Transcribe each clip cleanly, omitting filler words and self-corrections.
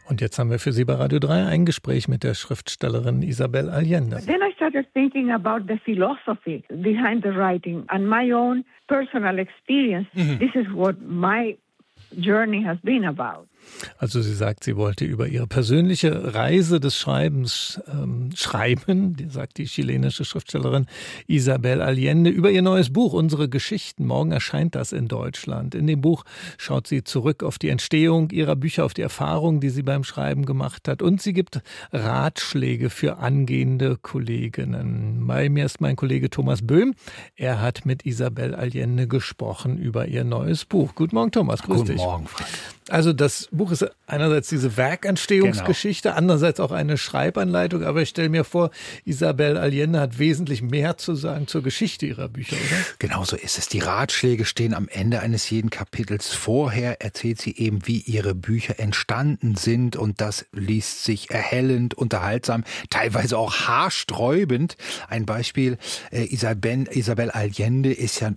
Und jetzt haben wir für Sie bei Radio 3 ein Gespräch mit der Schriftstellerin Isabel Allende. Then I started thinking about the philosophy behind the writing and my own personal experience. This is what my journey has been about. Also sie sagt, sie wollte über ihre persönliche Reise des Schreibens schreiben, sagt die chilenische Schriftstellerin Isabel Allende, über ihr neues Buch, Unsere Geschichten. Morgen erscheint das in Deutschland. In dem Buch schaut sie zurück auf die Entstehung ihrer Bücher, auf die Erfahrungen, die sie beim Schreiben gemacht hat. Und sie gibt Ratschläge für angehende Kolleginnen. Bei mir ist mein Kollege Thomas Böhm. Er hat mit Isabel Allende gesprochen über ihr neues Buch. Guten Morgen, Thomas. Grüß dich. Guten Morgen, Frank. Also das Buch ist einerseits diese Werkentstehungsgeschichte, andererseits auch eine Schreibanleitung. Aber ich stelle mir vor, Isabel Allende hat wesentlich mehr zu sagen zur Geschichte ihrer Bücher, oder? Genau so ist es. Die Ratschläge stehen am Ende eines jeden Kapitels. Vorher erzählt sie eben, wie ihre Bücher entstanden sind. Und das liest sich erhellend, unterhaltsam, teilweise auch haarsträubend. Ein Beispiel, Isabel Allende ist ja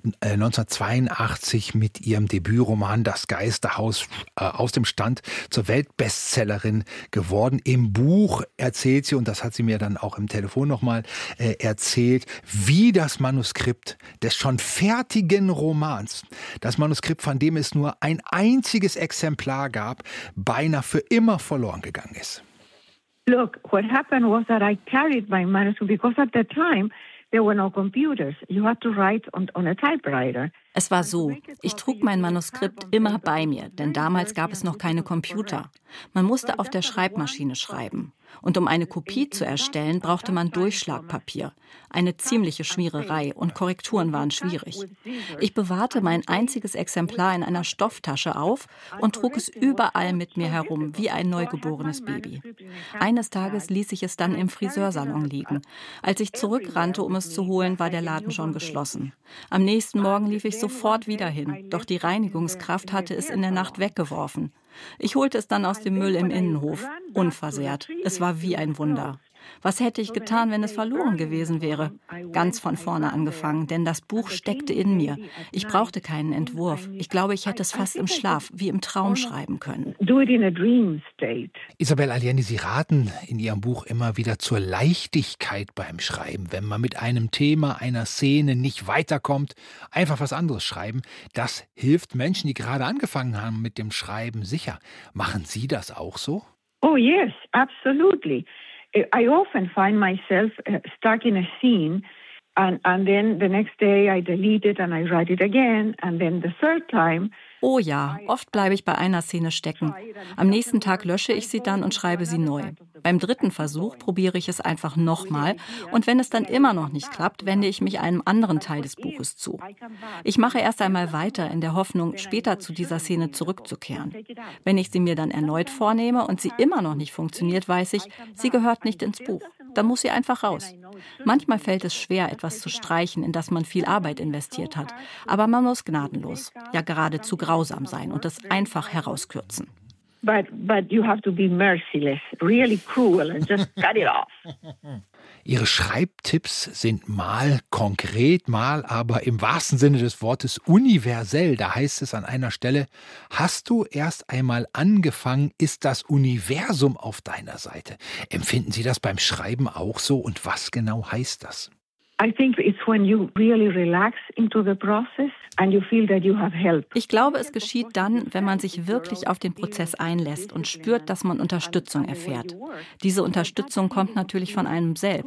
1982 mit ihrem Debütroman Das Geisterhaus aus dem Stand zur Weltbestsellerin geworden. Im Buch erzählt sie, und das hat sie mir dann auch im Telefon nochmal erzählt, wie das Manuskript des schon fertigen Romans, das Manuskript, von dem es nur ein einziges Exemplar gab, beinahe für immer verloren gegangen ist. Look, what happened was that I carried my manuscript because at the time there were no computers. You had to write on a typewriter. Es war so, ich trug mein Manuskript immer bei mir, denn damals gab es noch keine Computer. Man musste auf der Schreibmaschine schreiben. Und um eine Kopie zu erstellen, brauchte man Durchschlagpapier. Eine ziemliche Schmiererei und Korrekturen waren schwierig. Ich bewahrte mein einziges Exemplar in einer Stofftasche auf und trug es überall mit mir herum, wie ein neugeborenes Baby. Eines Tages ließ ich es dann im Friseursalon liegen. Als ich zurückrannte, um es zu holen, war der Laden schon geschlossen. Am nächsten Morgen lief ich sofort wieder hin, doch die Reinigungskraft hatte es in der Nacht weggeworfen. Ich holte es dann aus dem Müll im Innenhof, unversehrt. Es war wie ein Wunder. Was hätte ich getan, wenn es verloren gewesen wäre? Ganz von vorne angefangen, denn das Buch steckte in mir. Ich brauchte keinen Entwurf. Ich glaube, ich hätte es fast im Schlaf, wie im Traum schreiben können. Isabel Allende, Sie raten in Ihrem Buch immer wieder zur Leichtigkeit beim Schreiben. Wenn man mit einem Thema, einer Szene nicht weiterkommt, einfach was anderes schreiben. Das hilft Menschen, die gerade angefangen haben mit dem Schreiben, sicher. Machen Sie das auch so? Oh yes, absolutely. I often find myself stuck in a scene and then the next day I delete it and I write it again and then the third time. Oh ja, oft bleibe ich bei einer Szene stecken. Am nächsten Tag lösche ich sie dann und schreibe sie neu. Beim dritten Versuch probiere ich es einfach nochmal und wenn es dann immer noch nicht klappt, wende ich mich einem anderen Teil des Buches zu. Ich mache erst einmal weiter in der Hoffnung, später zu dieser Szene zurückzukehren. Wenn ich sie mir dann erneut vornehme und sie immer noch nicht funktioniert, weiß ich, sie gehört nicht ins Buch. Dann muss sie einfach raus. Manchmal fällt es schwer, etwas zu streichen, in das man viel Arbeit investiert hat. Aber man muss gnadenlos, ja geradezu grausam sein und es einfach herauskürzen. But you have to be merciless, really cruel and just cut it off. Ihre Schreibtipps sind mal konkret, mal aber im wahrsten Sinne des Wortes universell. Da heißt es an einer Stelle, hast du erst einmal angefangen, ist das Universum auf deiner Seite. Empfinden Sie das beim Schreiben auch so und was genau heißt das? I think it's when you really relax into the process and you feel that you have help. Ich glaube, es geschieht dann, wenn man sich wirklich auf den Prozess einlässt und spürt, dass man Unterstützung erfährt. Diese Unterstützung kommt natürlich von einem selbst.